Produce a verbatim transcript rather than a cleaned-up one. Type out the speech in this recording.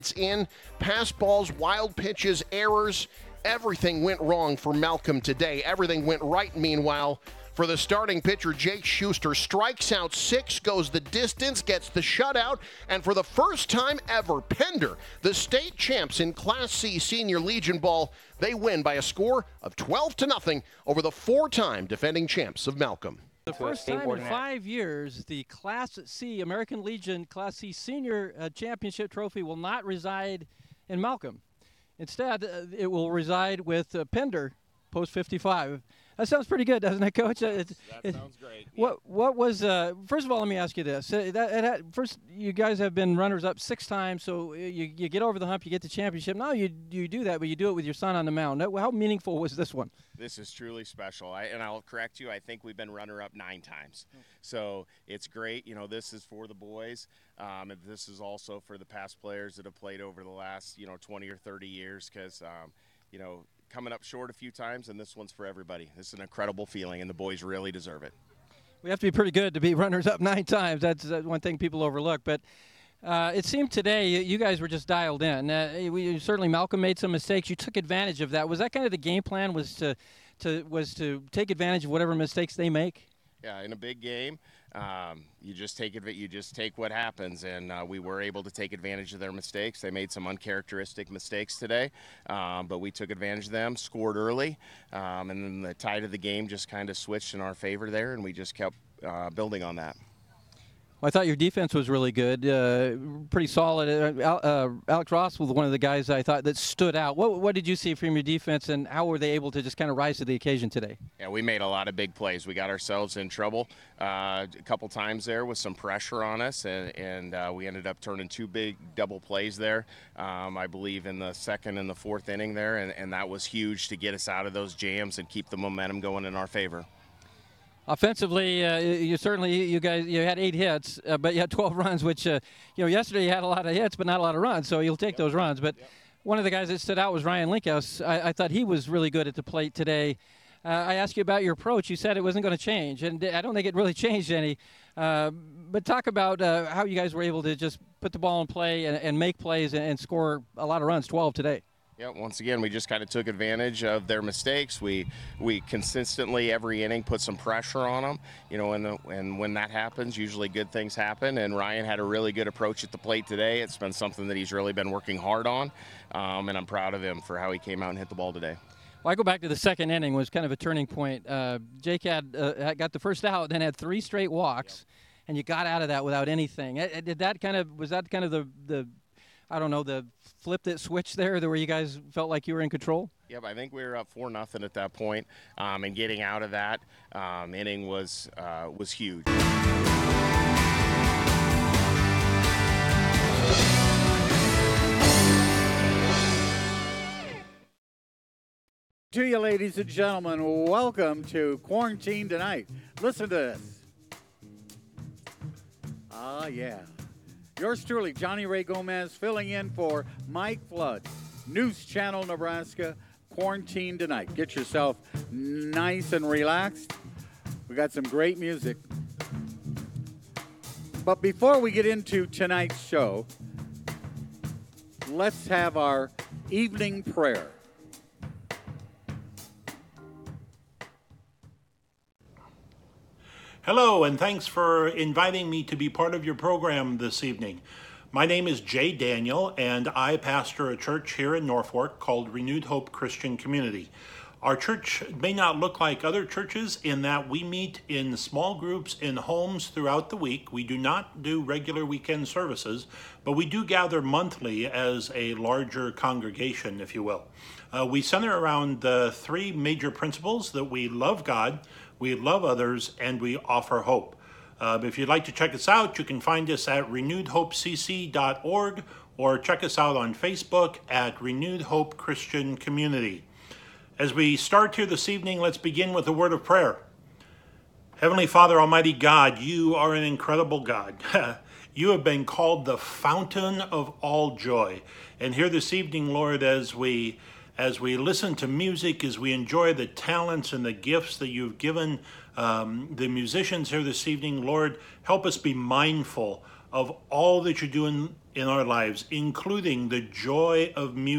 It's in, pass balls, wild pitches, errors. Everything went wrong for Malcolm today. Everything went right, meanwhile, for the starting pitcher, Jake Schuster. Strikes out six, goes the distance, gets the shutout, and for the first time ever, Pender, the state champs in Class C Senior Legion Ball, they win by a score of twelve to nothing over the four-time defending champs of Malcolm. The first time in five years, the Class C American Legion Class C Senior uh, Championship Trophy will not reside in Malcolm. Instead, uh, it will reside with uh, Pender, Post fifty-five. That sounds pretty good, doesn't it, Coach? That, it, that sounds great. What What was? Uh, first of all, let me ask you this: uh, that, it had, first, you guys have been runners-up six times, so you you get over the hump, you get the championship. Now you you do that, but you do it with your son on the mound. How meaningful was this one? This is truly special, I, and I'll correct you. I think we've been runner-up nine times, so it's great. You know, this is for the boys, um, and this is also for the past players that have played over the last, you know, twenty or thirty years, because, um, you know, coming up short a few times, and this one's for everybody. This is an incredible feeling, and the boys really deserve it. We have to be pretty good to be runners-up nine times. That's uh, one thing people overlook. But uh, it seemed today you guys were just dialed in. Uh, we, certainly Malcolm made some mistakes. You took advantage of that. Was that kind of the game plan, was to, to, was to take advantage of whatever mistakes they make? Yeah, in a big game, um, you just take it. You just take what happens, and uh, we were able to take advantage of their mistakes. They made some uncharacteristic mistakes today, um, but we took advantage of them, scored early, um, and then the tide of the game just kind of switched in our favor there, and we just kept uh, building on that. Well, I thought your defense was really good, uh, pretty solid. Uh, uh, Alex Ross was one of the guys I thought that stood out. What, what did you see from your defense, and how were they able to just kind of rise to the occasion today? Yeah, we made a lot of big plays. We got ourselves in trouble uh, a couple times there with some pressure on us, and, and uh, we ended up turning two big double plays there, um, I believe, in the second and the fourth inning there, and, and that was huge to get us out of those jams and keep the momentum going in our favor. Offensively, uh, you certainly you guys you had eight hits, uh, but you had twelve runs. Which uh, you know yesterday you had a lot of hits, but not a lot of runs. So you'll take yep. those runs. But yep. one of the guys that stood out was Ryan Linkhouse. I, I thought he was really good at the plate today. Uh, I asked you about your approach. You said it wasn't going to change, and I don't think it really changed any. Uh, but talk about uh, how you guys were able to just put the ball in play and, and make plays and, and score a lot of runs. twelve today. Yeah, once again, we just kind of took advantage of their mistakes. We we consistently every inning put some pressure on them, you know, and, the, and when that happens, usually good things happen. And Ryan had a really good approach at the plate today. It's been something that he's really been working hard on, um, and I'm proud of him for how he came out and hit the ball today. Well, I go back to the second inning, was kind of a turning point. Uh, Jake had, uh, had got the first out, then had three straight walks, yep. and you got out of that without anything. Did that kind of was that kind of the the I don't know, the flip that switched there, where you guys felt like you were in control? Yep, I think we were up four nothing at that point, um, and getting out of that um, inning was uh, was huge. To you, ladies and gentlemen, welcome to Quarantine Tonight. Listen to this. Ah, yeah. Yours truly, Johnny Ray Gomez, filling in for Mike Flood. News Channel, Nebraska, Quarantine Tonight. Get yourself nice and relaxed. We got some great music. But before we get into tonight's show, let's have our evening prayer. Hello, and thanks for inviting me to be part of your program this evening. My name is Jay Daniel, and I pastor a church here in Norfolk called Renewed Hope Christian Community. Our church may not look like other churches in that we meet in small groups in homes throughout the week. We do not do regular weekend services, but we do gather monthly as a larger congregation, if you will. Uh, we center around the three major principles that we love God, we love others, and we offer hope. Uh, if you'd like to check us out, you can find us at renewed hope c c dot org or check us out on Facebook at Renewed Hope Christian Community. As we start here this evening, let's begin with a word of prayer. Heavenly Father, Almighty God, you are an incredible God. You have been called the fountain of all joy. And here this evening, Lord, as we as we listen to music, as we enjoy the talents and the gifts that you've given um, the musicians here this evening, Lord, help us be mindful of all that you're doing in our lives, including the joy of music.